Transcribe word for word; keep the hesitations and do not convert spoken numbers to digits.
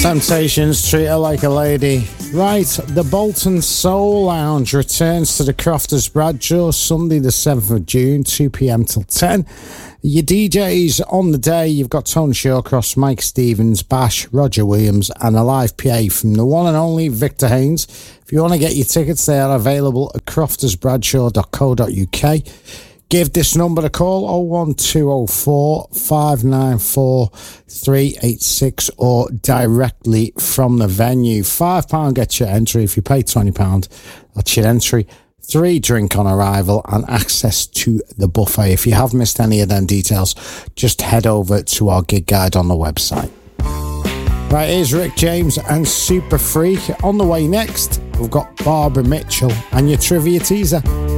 Temptations, Treat Her Like a Lady. Right, the Bolton Soul Lounge returns to the Crofters Bradshaw Sunday the seventh of June, two p.m. till ten. Your D Js on the day, you've got Tony Shawcross, Mike Stevens, Bash, Roger Williams, and a live P A from the one and only Victor Haynes. If you want to get your tickets, they are available at croftersbradshaw dot co dot uk. Give this number a call, oh one two oh four, five nine four, three eight six, or directly from the venue. five pounds gets your entry. If you pay twenty pounds, that's your entry. Three drink on arrival and access to the buffet. If you have missed any of them details, just head over to our gig guide on the website. Right, here's Rick James and Super Freak. On the way next, we've got Barbara Mitchell and your trivia teaser.